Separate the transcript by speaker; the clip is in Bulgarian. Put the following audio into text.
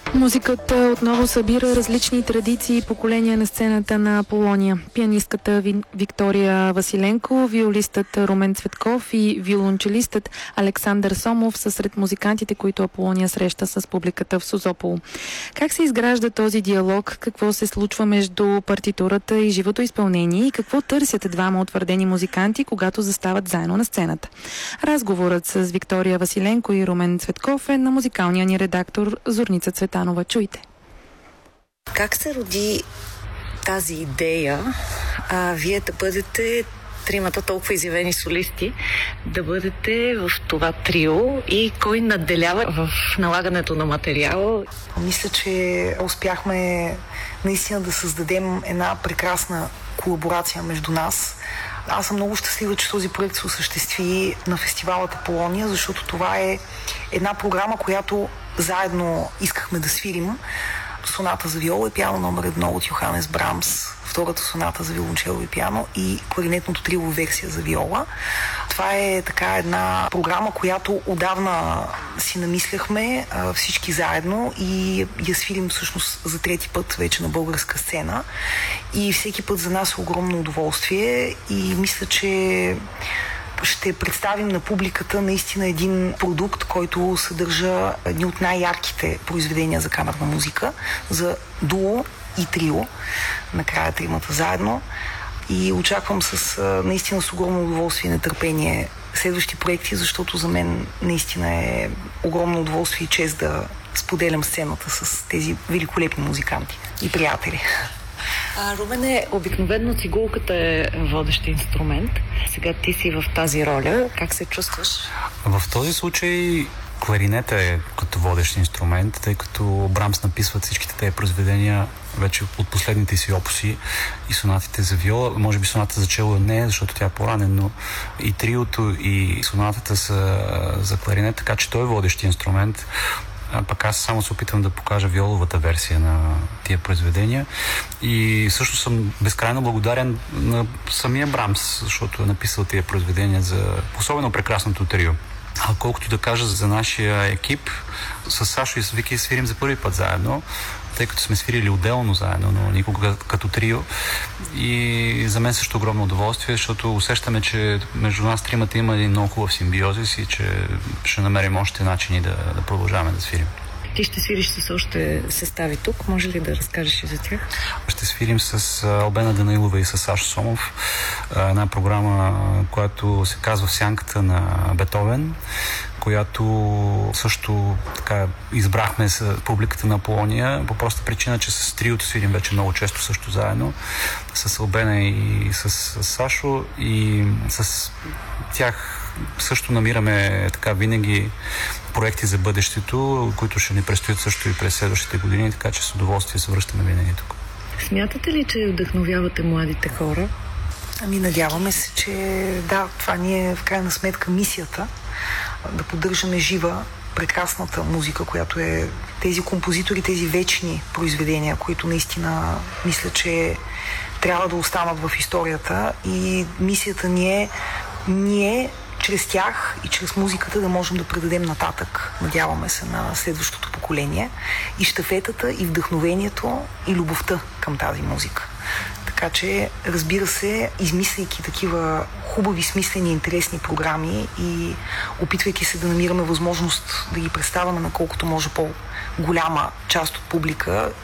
Speaker 1: Музиката отново събира различни традиции и поколения на сцената на Аполония. Пианистката Виктория Василенко, виолистът Румен Цветков и виолончелистът Александър Сомов са сред музикантите, които Аполония среща с публиката в Созопол. Как се изгражда този диалог? Какво се случва между партитурата и живото изпълнение? И какво търсят двама утвърдени музиканти, когато застават заедно на сцената? Разговорът с Виктория Василенко и Румен Цветков е на музикалния ни редактор Зорница Цветанова. Чуйте.
Speaker 2: Как се роди тази идея вие да бъдете тримата толкова изявени солисти, да бъдете в това трио и кой надделява в налагането на материала?
Speaker 3: Мисля, че успяхме наистина да създадем една прекрасна колаборация между нас. Аз съм много щастлива, че този проект се осъществи на фестивалът Аполония, защото това е една програма, която заедно искахме да свирим. Соната за виола и пиано номер 1 от Йоханес Брамс, втората соната за виолончело и пиано и кларинетното трио версия за виола. Това е така една програма, която отдавна си намисляхме всички заедно и я свирим всъщност за трети път вече на българска сцена. И всеки път за нас е огромно удоволствие и мисля, че ще представим на публиката наистина един продукт, който съдържа едни от най-ярките произведения за камерна музика, за дуо и трио, накрая тримата заедно. И очаквам наистина с огромно удоволствие и нетърпение следващи проекти, защото за мен наистина е огромно удоволствие и чест да споделям сцената с тези великолепни музиканти и приятели.
Speaker 2: Румене, обикновено цигулката е водещ инструмент. Сега ти си в тази роля. Как се чувстваш?
Speaker 4: В този случай кларинета е като водещ инструмент, тъй като Брамс написват всичките тези произведения вече от последните си опуси и сонатите за виола. Може би соната за чело не, защото тя е по-ранен, но и триото и сонатата са за кларинет, така че той е водещ инструмент. Пък аз само се опитвам да покажа виоловата версия на тия произведения и също съм безкрайно благодарен на самия Брамс, защото е написал тия произведения за особено прекрасното трио. А колкото да кажа за нашия екип, с Сашо и с Вики свирим за първи път заедно, тъй като сме свирили отделно заедно, но никога като трио. И за мен също огромно удоволствие, защото усещаме, че между нас тримата има един много хубав симбиозис и че ще намерим още начини да продължаваме да свирим.
Speaker 2: Ти ще свириш с още състави тук. Може ли да разкажеш и за тях?
Speaker 4: Ще свирим с Албена Данаилова и с Сашо Сомов. Една програма, която се казва В сянката на Бетовен, която също така избрахме с публиката на Аполония по проста причина, че с триото свирим вече много често също заедно. С Албена и с Сашо и с тях също намираме така винаги проекти за бъдещето, които ще ни предстоят също и през следващите години, така че с удоволствие се връщаме винаги тук.
Speaker 2: Смятате ли, че вдъхновявате младите хора?
Speaker 3: Надяваме се, че да, това ни е в крайна сметка мисията, да поддържаме жива прекрасната музика, която е тези композитори, тези вечни произведения, които наистина мисля, че трябва да останат в историята и мисията ни е ние чрез тях и чрез музиката да можем да предадем нататък, надяваме се, на следващото поколение и щафетата, и вдъхновението, и любовта към тази музика. Така че, разбира се, измисляйки такива хубави, смислени, интересни програми и опитвайки се да намираме възможност да ги представяме на колкото може по-голяма част от публика